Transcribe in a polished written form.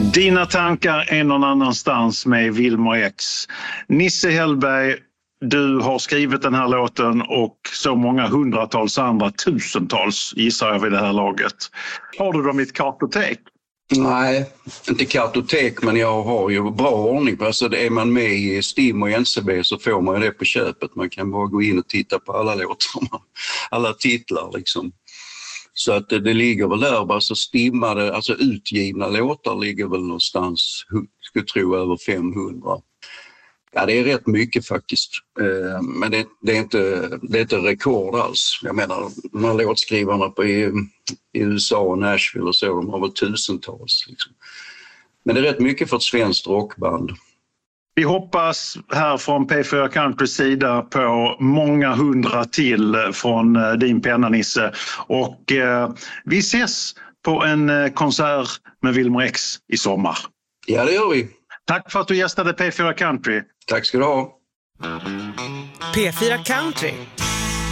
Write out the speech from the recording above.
Dina tankar är någon annanstans med Wilmer X. Nisse Hellberg, du har skrivit den här låten och så många hundratals andra, tusentals gissar jag vid det här laget. Har du dem i ett kartotek? Nej, inte kartotek, men jag har ju bra ordning på. Alltså är man med i Stim och NCB så får man ju det på köpet. Man kan bara gå in och titta på alla låtar, alla titlar liksom. Så att det ligger väl där, alltså stimmade, alltså utgivna låtar ligger väl någonstans, skulle tro över 500. Ja, det är rätt mycket faktiskt, men det är inte rekord alls. Jag menar, de här låtskrivarna i USA och Nashville och så, de har väl tusentals. Liksom. Men det är rätt mycket för ett svenskt rockband. Vi hoppas här från P4 Countrys sida på många hundra till från din penna, Nisse. Och vi ses på en konsert med Wilmer X i sommar. Ja, det gör vi. Tack för att du gästade P4 Country. Tack ska du ha. P4 Country.